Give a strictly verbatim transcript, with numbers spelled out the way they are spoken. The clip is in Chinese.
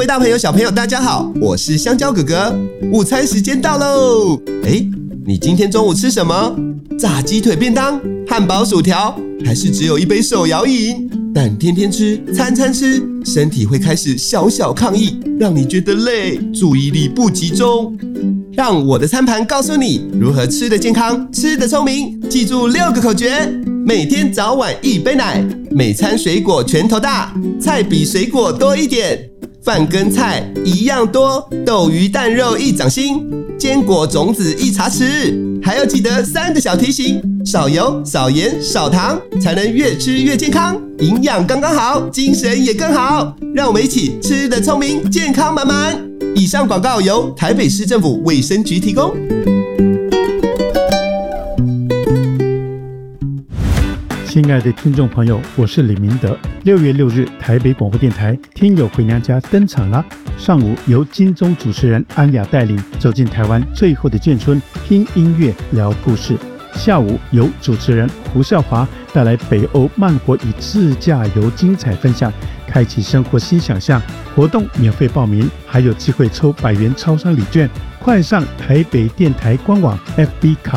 位大朋友小朋友大家好，我是香蕉哥哥。午餐时间到喽！诶，你今天中午吃什么？炸鸡腿便当、汉堡薯条，还是只有一杯手摇饮？但天天吃，餐餐吃，身体会开始小小抗议，让你觉得累，注意力不集中。让我的餐盘告诉你如何吃得健康，吃得聪明。记住六个口诀：每天早晚一杯奶，每餐水果拳头大，菜比水果多一点，饭跟菜一样多，豆鱼蛋肉一掌心，坚果种子一茶匙。还要记得三个小提醒：少油、少盐、少糖，才能越吃越健康，营养刚刚好，精神也更好。让我们一起吃得聪明，健康满满。以上广告由台北市政府卫生局提供。 亲爱的听众朋友，我是李明德。六月六日，台北广播电台《听友回娘家》登场了。上午由金钟主持人安雅带领走进台湾最后的眷村，听音乐聊故事。下午由主持人胡孝华带来北欧慢活与自驾游精彩分享，开启生活新想象。活动免费报名，还有机会抽百元超商礼券。快上台北电台官网 F B 卡